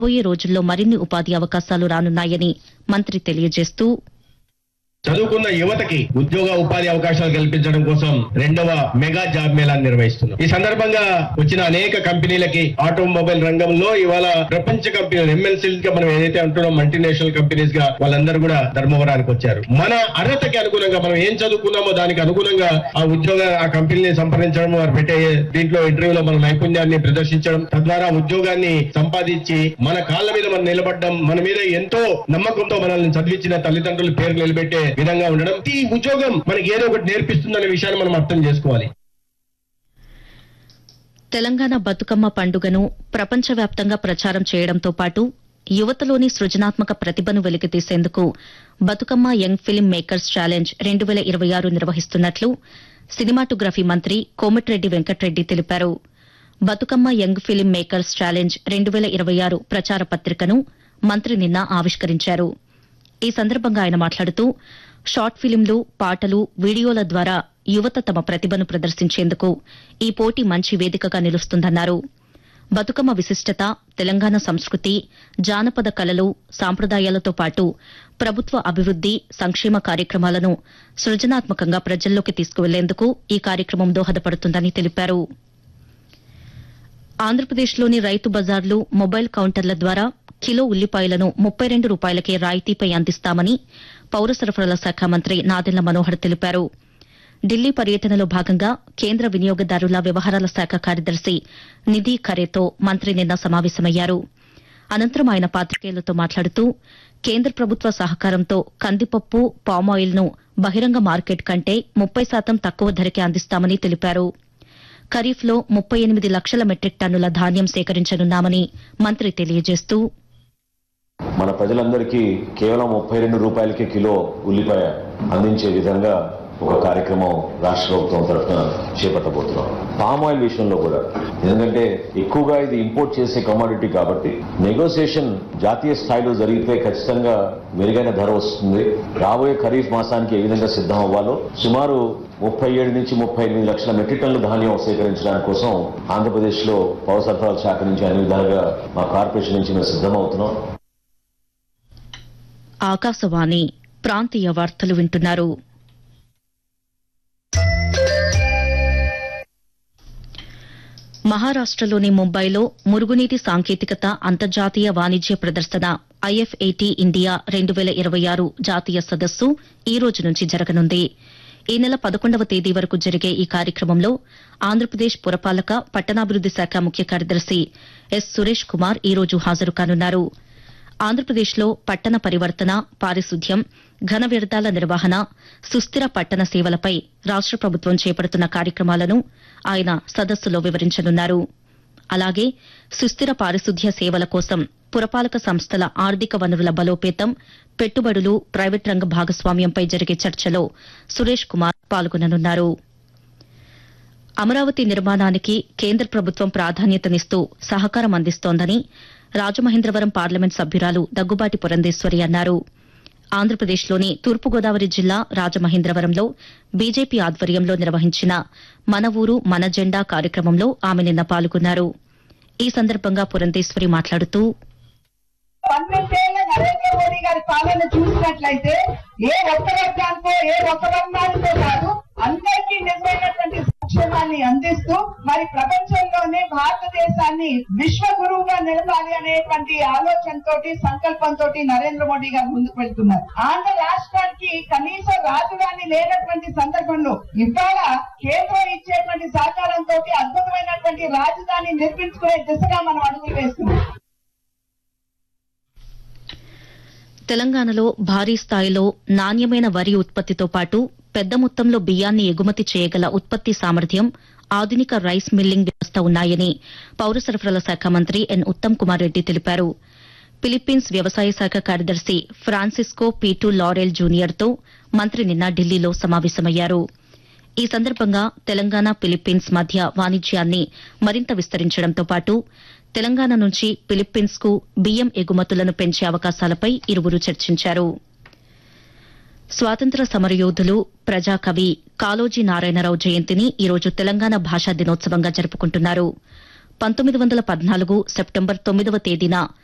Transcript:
రాబోయే రోజుల్లో మరిన్ని ఉపాధి అవకాశాలు రానున్నాయని మంత్రి తెలియజేస్తూ చదువుకున్న యువతకి ఉద్యోగ ఉపాధి అవకాశాలు కల్పించడం కోసం రెండవ మెగా జాబ్ మేళాను నిర్వహిస్తున్నాం. ఈ సందర్భంగా వచ్చిన అనేక కంపెనీలకి ఆటోమొబైల్ రంగంలో ఇవాళ ప్రపంచ కంపెనీలు ఎంఎన్సీలు గా మనం ఏదైతే అంటున్నాం మల్టీనేషనల్ కంపెనీస్ గా వాళ్ళందరూ కూడా ధర్మవరానికి వచ్చారు. మన అర్హతకి అనుగుణంగా మనం ఏం చదువుకున్నామో దానికి అనుగుణంగా ఆ కంపెనీని సంప్రదించడం, వారు పెట్టే దీంట్లో ఇంటర్వ్యూలో మన నైపుణ్యాన్ని ప్రదర్శించడం, తద్వారా ఉద్యోగాన్ని సంపాదించి మన కాళ్ళ మీద మనం నిలబడడం, మన మీద ఎంతో నమ్మకంతో మనల్ని చదివించిన తల్లిదండ్రుల పేరు నిలబెట్టే విధంగా ఉండడం, ఈ ఉద్యోగం మనకి ఏదో ఒకటి నేర్పిస్తుందనే విషయాన్ని మనం అర్థం చేసుకోవాలి. తెలంగాణ బతుకమ్మ పండుగను ప్రపంచవ్యాప్తంగా ప్రచారం చేయడంతో పాటు యువతలోని సృజనాత్మక ప్రతిభను వెలికితీసేందుకు Bathukamma young film makers challenge 2026 నిర్వహిస్తున్నట్లు సినిమాటోగ్రఫీ మంత్రి కోమటిరెడ్డి వెంకటరెడ్డి తెలిపారు. Bathukamma young film makers challenge 2026 ప్రచార పత్రికను మంత్రి నిన్న ఆవిష్కరించారు. ఈ సందర్భంగా ఆయన మాట్లాడుతూ షార్ట్ ఫిలింలు, పాటలు, వీడియోల ద్వారా యువత తమ ప్రతిభను ప్రదర్శించేందుకు ఈ పోటీ మంచి వేదికగా నిలుస్తుందన్నారు. బతుకమ్మ విశిష్టత, తెలంగాణ సంస్కృతి, జానపద కళలు, సాంప్రదాయాలతో పాటు ప్రభుత్వ అభివృద్ది, సంక్షేమ కార్యక్రమాలను సృజనాత్మకంగా ప్రజల్లోకి తీసుకువెళ్లేందుకు ఈ కార్యక్రమం దోహదపడుతుందని తెలిపారు. ఆంధ్రప్రదేశ్లోని రైతు బజార్లు, మొబైల్ కౌంటర్ల ద్వారా కిలో ఉల్లిపాయలను 32 రూపాయలకే రాయితీపై అందిస్తామని పౌర సరఫరాల శాఖ మంత్రి నాదెళ్ల మనోహర్ తెలిపారు. ఢిల్లీ పర్యటనలో భాగంగా కేంద్ర వినియోగదారుల వ్యవహారాల శాఖ కార్యదర్శి నిధి ఖరేతో మంత్రి నిన్న సమావేశమయ్యారు. అనంతరం ఆయన పాతికేయులతో మాట్లాడుతూ కేంద్ర ప్రభుత్వ సహకారంతో కందిపప్పు, పామాయిల్ను బహిరంగ మార్కెట్ కంటే 30% తక్కువ ధరకే అందిస్తామని తెలిపారు. ఖరీఫ్లో 38 లక్షల మెట్రిక్ టన్నుల ధాన్యం సేకరించనున్నామని మంత్రి తెలియజేస్తూ మన ప్రజలందరికీ కేవలం 32 రూపాయలకే కిలో ఉల్లిపాయ అందించే విధంగా ఒక కార్యక్రమం రాష్ట్ర ప్రభుత్వం తరఫున చేపట్టబోతున్నాం. పామ్ ఆయిల్ విషయంలో కూడా, ఎందుకంటే ఎక్కువగా ఇది ఇంపోర్ట్ చేసే కమోడిటీ కాబట్టి నెగోసియేషన్ జాతీయ స్థాయిలో జరిగితే ఖచ్చితంగా మెరుగైన ధర వస్తుంది. రాబోయే ఖరీఫ్ మాసానికి ఏ విధంగా సిద్ధం అవ్వాలో సుమారు 37 నుంచి 38 లక్షల మెట్రిక్ టన్నుల ధాన్యం సేకరించడానికి కోసం ఆంధ్రప్రదేశ్ లో పౌర సరఫరాల శాఖ నుంచి అన్ని విధాలుగా మా కార్పొరేషన్ నుంచి మేము సిద్దమవుతున్నాం. ఆకాశవాణి ప్రాంతీయ వార్తలు వింటున్నారు. మహారాష్టలోని ముంబైలో మురుగునీటి సాంకేతికత అంతర్జాతీయ వాణిజ్య ప్రదర్శన ఐఎఫ్ఏటీ ఇండియా 2026 జాతీయ సదస్సు ఈ రోజు నుంచి జరగనుంది. ఈ నెల 11వ తేదీ వరకు జరిగే ఈ కార్యక్రమంలో ఆంధ్రప్రదేశ్ పురపాలక, పట్టణాభివృద్ది శాఖ ముఖ్య కార్యదర్శి ఎస్ సురేష్ కుమార్ ఈ రోజు హాజరు కానున్నారు. ఆంధ్రప్రదేశ్లో పట్టణ పరివర్తన, పారిశుద్ధ్యం, ఘన వ్యర్థాల నిర్వహణ, సుస్థిర పట్టణ సేవలపై రాష్ట ప్రభుత్వం చేపడుతున్న కార్యక్రమాలను ఆయన సదస్సులో వివరించనున్నారు. అలాగే సుస్థిర పారిశుద్ధ్య సేవల కోసం పురపాలక సంస్థల ఆర్థిక వనరుల బలోపేతం, పెట్టుబడులు, ప్రైవేట్ రంగ భాగస్వామ్యంపై జరిగే చర్చలో సురేష్ కుమార్ పాల్గొననున్నారు. అమరావతి నిర్మాణానికి కేంద్ర ప్రభుత్వం ప్రాధాన్యతనిస్తూ సహకారం అందిస్తోందని రాజమహేంద్రవరం పార్లమెంట్ సభ్యురాలు దగ్గుబాటి పురంధేశ్వరి అన్నారు. ఆంధ్రప్రదేశ్లోని తూర్పుగోదావరి జిల్లా రాజమహేంద్రవరంలో బీజేపీ ఆధ్వర్యంలో నిర్వహించిన మన ఊరు మన జెండా కార్యక్రమంలో ఆమె నిన్న పాల్గొన్నారు. ఈ సందర్భంగా పురంధేశ్వరి మాట్లాడుతూ 12 ఏళ్ల నరేంద్ర మోడీ గారి పాలన చూసినట్లయితే ఏ ఒక్క వర్గానికో ఏ ఒక్క వర్గానికో కాదు, అందరికీ నిజమైనటువంటి సంక్షేమాన్ని అందిస్తూ మరి ప్రపంచంలోనే భారతదేశాన్ని విశ్వ గురువుగా నిలపాలి అనేటువంటి ఆలోచనతో, సంకల్పంతో నరేంద్ర మోడీ గారు ముందుకు వెళ్తున్నారు. ఆంధ్ర రాష్ట్రానికి కనీస రాజధాని లేనటువంటి సందర్భంలో ఇవాళ కేంద్రం ఇచ్చేటువంటి సహకారంతో అద్భుతమైనటువంటి రాజధాని నిర్మించుకునే దిశగా మనం అడుగులు వేస్తున్నాం. తెలంగాణలో భారీ స్థాయిలో నాణ్యమైన వరి ఉత్పత్తితో పాటు పెద్ద మొత్తంలో బియ్యాన్ని ఎగుమతి చేయగల ఉత్పత్తి సామర్థ్యం, ఆధునిక రైస్ మిల్లింగ్ వ్యవస్థ ఉన్నాయని పౌర సరఫరాల శాఖ మంత్రి ఎన్ ఉత్తమ్ కుమార్ రెడ్డి తెలిపారు. ఫిలిప్పీన్స్ వ్యవసాయ శాఖ కార్యదర్శి ఫ్రాన్సిస్కో పీటు లారెల్ జూనియర్తో మంత్రి నిన్న ఢిల్లీలో సమావేశమయ్యారు. ఈ సందర్భంగా తెలంగాణ, ఫిలిప్పీన్స్ మధ్య వాణిజ్యాన్ని మరింత విస్తరించడంతో పాటు తెలంగాణ నుంచి ఫిలిప్పీన్స్ కు బియ్యం ఎగుమతులను పెంచే అవకాశాలపై ఇరువురు చర్చించారు. స్వాతంత్ర సమరయోధులు, ప్రజాకవి కాళోజీ నారాయణరావు జయంతిని ఈరోజు తెలంగాణ భాషా దినోత్సవంగా జరుపుకుంటున్నారు. 1914 సెప్టెంబర్ 9వ తేదీన